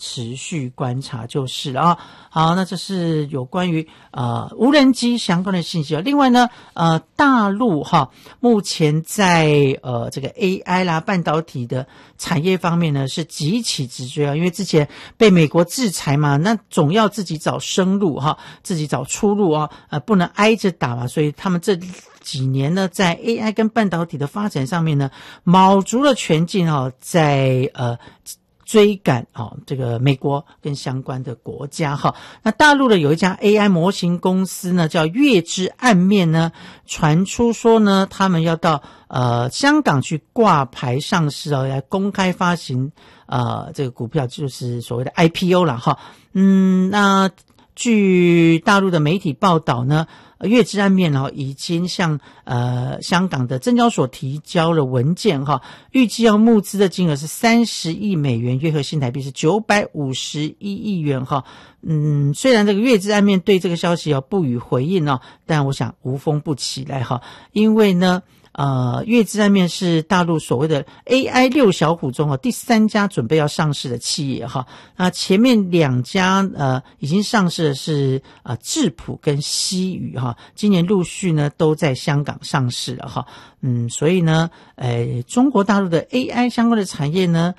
持续观察就是了啊。好，那这是有关于无人机相关的信息。另外呢大陆目前在这个 AI 啦半导体的产业方面呢是急起直追因为之前被美国制裁嘛，那总要自己找生路自己找出路不能挨着打嘛，所以他们这几年呢在 AI 跟半导体的发展上面呢卯足了全劲在追赶这个美国跟相关的国家那大陆的有一家 AI 模型公司呢叫月之暗面呢，传出说呢他们要到香港去挂牌上市来公开发行这个股票，就是所谓的 IPO 啦那据大陆的媒体报道呢，月之暗面已经向香港的证交所提交了文件预计要募资的金额是30亿美元，约合新台币是951亿元虽然这个月之暗面对这个消息不予回应但我想无风不起来因为呢月之暗面是大陆所谓的 AI 六小虎中第3家准备要上市的企业那前面2家已经上市的是智谱跟西宇今年陆续呢都在香港上市了所以呢中国大陆的 AI 相关的产业呢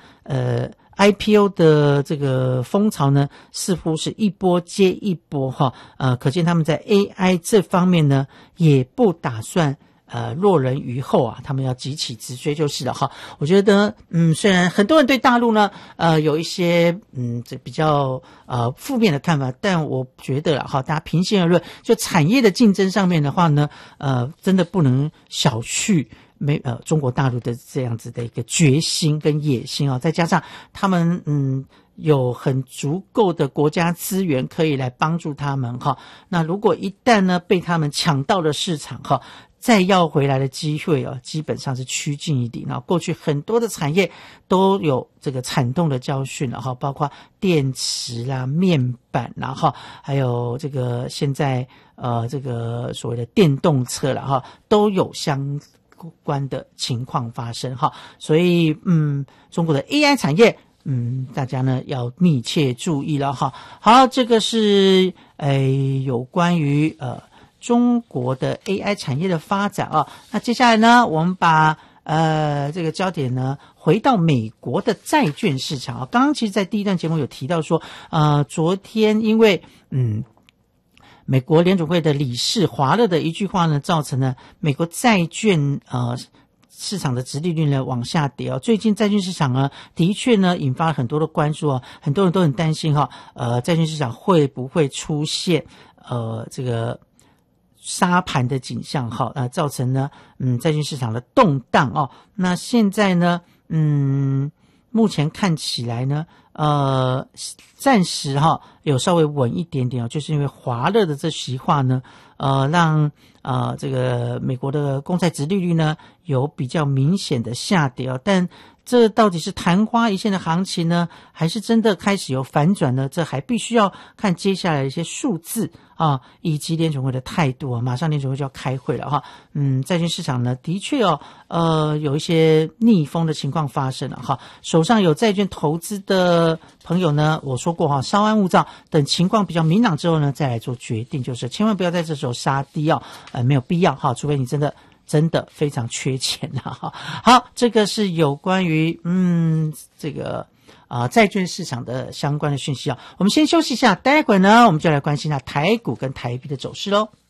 IPO 的这个风潮呢似乎是一波接一波可见他们在 AI 这方面呢也不打算落人于后他们要急起直追就是了我觉得虽然很多人对大陆呢有一些这比较负面的看法，但我觉得大家平心而论，就产业的竞争上面的话呢真的不能小觑中国大陆的这样子的一个决心跟野心再加上他们有很足够的国家资源可以来帮助他们那如果一旦呢被他们抢到了市场再要回来的机会基本上是趋近于零过去很多的产业都有这个惨痛的教训包括电池啦、面板啦还有这个现在这个所谓的电动车啦都有相关的情况发生所以中国的 AI 产业大家呢要密切注意了好，这个是有关于中国的 AI 产业的发展那接下来呢我们把这个焦点呢回到美国的债券市场刚刚其实在第一段节目有提到说昨天因为美国联准会的理事华勒的一句话呢造成了美国债券市场的殖利率呢往下跌最近债券市场呢的确呢引发了很多的关注很多人都很担心债券市场会不会出现这个杀盘的景象造成呢债券市场的动荡那现在呢目前看起来呢暂时有稍微稳一点点就是因为华勒的这席话呢让这个美国的公债殖利率呢有比较明显的下跌但这到底是昙花一现的行情呢还是真的开始有反转呢？这还必须要看接下来的一些数字以及联准会的态度马上联准会就要开会了债券市场呢的确有一些逆风的情况发生了手上有债券投资的朋友呢我说过稍安勿躁，等情况比较明朗之后呢再来做决定，就是千万不要在这时候杀低没有必要除非你真的非常缺钱好，这个是有关于这个债券市场的相关的讯息我们先休息一下，待会儿呢我们就来关心一下台股跟台币的走势咯。